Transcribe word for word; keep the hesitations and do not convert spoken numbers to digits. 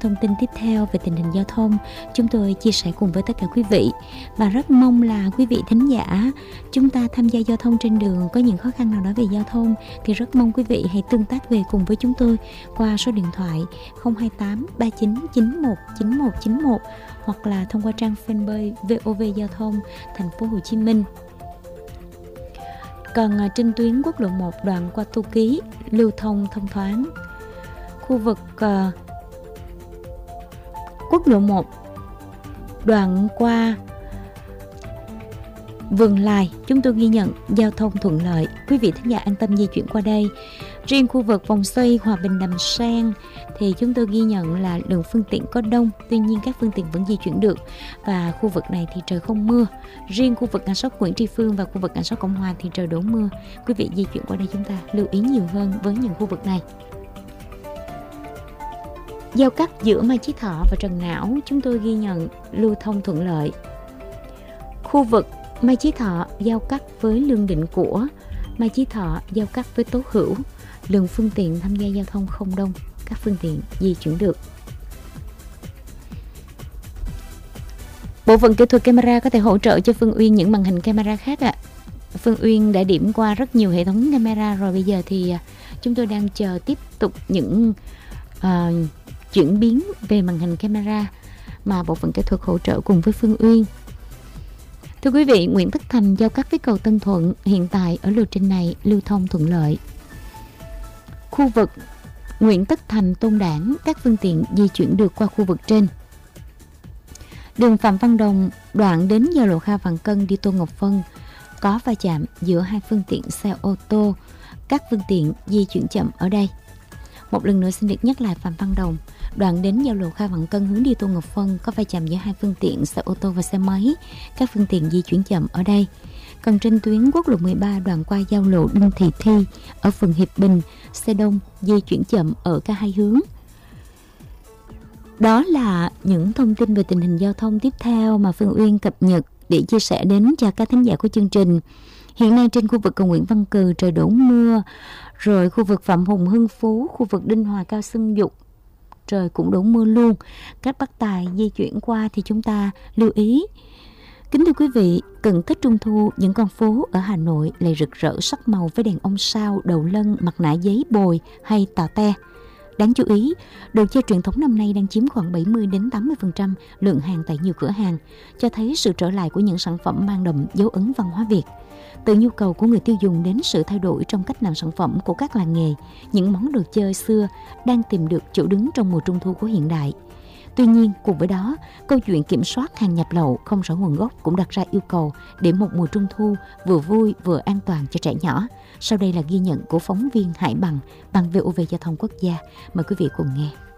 thông tin tiếp theo về tình hình giao thông chúng tôi chia sẻ cùng với tất cả quý vị. Và rất mong là quý vị thính giả chúng ta tham gia giao thông trên đường có những khó khăn nào đó về giao thông thì rất mong quý vị hãy tương tác về cùng với chúng tôi qua số điện thoại không hai tám ba chín chín một chín một chín một hoặc là thông qua trang fanpage vê o vê Giao thông Thành phố Hồ Chí Minh. Còn trên tuyến quốc lộ một đoạn qua Tu Ký lưu thông thông thoáng. Khu vực uh, quốc lộ một đoạn qua Vườn Lài chúng tôi ghi nhận giao thông thuận lợi, quý vị thính giả an tâm di chuyển qua đây. Riêng khu vực vòng xoay Hòa Bình Đầm Sen thì chúng tôi ghi nhận là lượng phương tiện có đông, tuy nhiên các phương tiện vẫn di chuyển được và khu vực này thì trời không mưa. Riêng khu vực ngã sáu Nguyễn Tri Phương và khu vực ngã sáu Cộng Hòa thì trời đổ mưa. Quý vị di chuyển qua đây chúng ta lưu ý nhiều hơn với những khu vực này. Giao cắt giữa Mai Chí Thọ và Trần Não chúng tôi ghi nhận lưu thông thuận lợi. Khu vực Mai Chí Thọ giao cắt với Lương Định Của, Mai Chí Thọ giao cắt với Tố Hữu, lượng phương tiện tham gia giao thông không đông, các phương tiện di chuyển được. Bộ phận kỹ thuật camera có thể hỗ trợ cho Phương Uyên những màn hình camera khác ạ. À. Phương Uyên đã điểm qua rất nhiều hệ thống camera rồi, bây giờ thì chúng tôi đang chờ tiếp tục những uh, chuyển biến về màn hình camera mà bộ phận kỹ thuật hỗ trợ cùng với Phương Uyên. Thưa quý vị, Nguyễn Tất Thành giao cắt với cầu Tân Thuận hiện tại ở lộ trình này lưu thông thuận lợi. Khu vực Nguyễn Tất Thành Tôn Đản các phương tiện di chuyển được qua khu vực trên. Đường Phạm Văn Đồng đoạn đến giao lộ Kha Vạn Cân đi Tô Ngọc Vân có va chạm giữa hai phương tiện xe ô tô, các phương tiện di chuyển chậm ở đây. Một lần nữa xin được nhắc lại Phạm Văn Đồng đoạn đến giao lộ Kha Vạn Cân hướng đi Tô Ngọc Vân có va chạm giữa hai phương tiện xe ô tô và xe máy, các phương tiện di chuyển chậm ở đây. Còn trên tuyến quốc lộ mười ba đoạn qua giao lộ Đinh Thị Thi ở phường Hiệp Bình, xe đông di chuyển chậm ở cả hai hướng. Đó là những thông tin về tình hình giao thông tiếp theo mà Phương Uyên cập nhật để chia sẻ đến cho các thính giả của chương trình. Hiện nay trên khu vực cầu Nguyễn Văn Cừ trời đổ mưa, rồi khu vực Phạm Hùng Hưng Phú, khu vực Đinh Hòa Cao Xuân Dục trời cũng đổ mưa luôn. Các Bắc Tài di chuyển qua thì chúng ta lưu ý. Kính thưa quý vị, cận Tết Trung Thu, những con phố ở Hà Nội lại rực rỡ sắc màu với đèn ông sao, đầu lân, mặt nạ giấy bồi hay tà te. Đáng chú ý, đồ chơi truyền thống năm nay đang chiếm khoảng bảy mươi đến tám mươi phần trăm lượng hàng tại nhiều cửa hàng, cho thấy sự trở lại của những sản phẩm mang đậm dấu ấn văn hóa Việt. Từ nhu cầu của người tiêu dùng đến sự thay đổi trong cách làm sản phẩm của các làng nghề, những món đồ chơi xưa đang tìm được chỗ đứng trong mùa Trung Thu của hiện đại. Tuy nhiên, cùng với đó, câu chuyện kiểm soát hàng nhập lậu không rõ nguồn gốc cũng đặt ra yêu cầu để một mùa Trung Thu vừa vui vừa an toàn cho trẻ nhỏ. Sau đây là ghi nhận của phóng viên Hải Bằng, bằng vê o vê Giao thông Quốc gia. Mời quý vị cùng nghe.